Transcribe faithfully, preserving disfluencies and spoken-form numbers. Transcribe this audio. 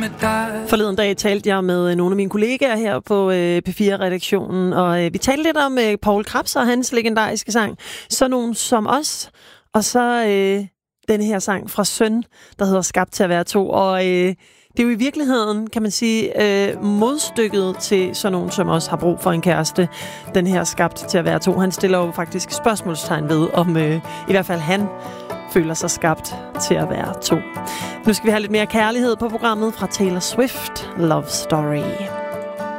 med dig. Forleden dag talte jeg med nogle af mine kollegaer her på P fire-redaktionen, og vi talte lidt om Poul Krebs og hans legendariske sang, Så nogen som os, og så øh, den her sang fra Søn, der hedder Skabt til at være to, og øh, det er jo i virkeligheden, kan man sige, øh, modstykket til sådan nogen, som også har brug for en kæreste. Den her Skabt til at være to. Han stiller jo faktisk spørgsmålstegn ved, om øh, i hvert fald han føler sig skabt til at være to. Nu skal vi have lidt mere kærlighed på programmet fra Taylor Swift, Love Story.